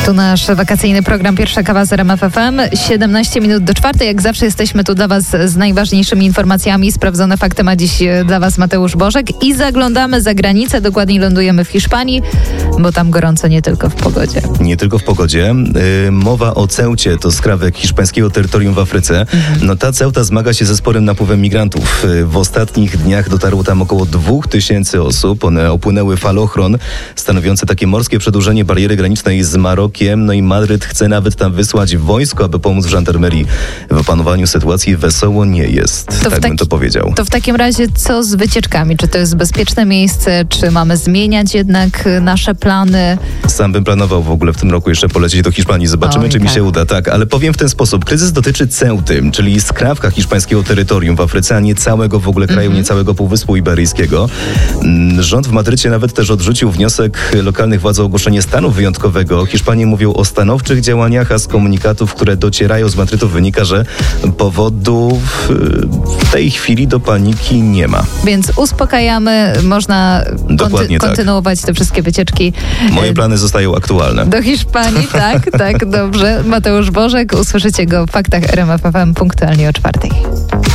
Tu nasz wakacyjny program Pierwsza kawa z RMF FM. 17 minut do 4. Jak zawsze jesteśmy tu dla Was z najważniejszymi informacjami. Sprawdzone fakty ma dziś dla Was Mateusz Bożek. I zaglądamy za granicę. Dokładniej lądujemy w Hiszpanii, bo tam gorąco nie tylko w pogodzie. Nie tylko w pogodzie. Mowa o Ceucie, to skrawek hiszpańskiego terytorium w Afryce. No ta Ceuta zmaga się ze sporym napływem migrantów. W ostatnich dniach dotarło tam około 2000 osób. One opłynęły falochron, stanowiący takie morskie przedłużenie bariery granicznej z Marokiem. No i Madryt chce nawet tam wysłać wojsko, aby pomóc w żandarmerii. W opanowaniu sytuacji wesoło nie jest, bym to powiedział. To w takim razie co z wycieczkami? Czy to jest bezpieczne miejsce? Czy mamy zmieniać jednak nasze plany? Sam bym planował w ogóle w tym roku jeszcze polecieć do Hiszpanii. Zobaczymy, czy mi się uda. Tak, ale powiem w ten sposób. Kryzys dotyczy Ceuty, czyli skrawka hiszpańskiego terytorium w Afryce, a nie całego w ogóle kraju, nie całego Półwyspu Iberyjskiego. Rząd w Madrycie nawet też odrzucił wniosek lokalnych władz o ogłoszenie stanu wyjątkowego. Hiszpanie mówią o stanowczych działaniach, a z komunikatów, które docierają z Madrytu, wynika, że powodu w tej chwili do paniki nie ma. Więc uspokajamy, można kontynuować te wszystkie wycieczki. Moje plany zostają aktualne. Do Hiszpanii, tak, dobrze. Mateusz Bożek, usłyszycie go w Faktach RMF FM punktualnie o 4.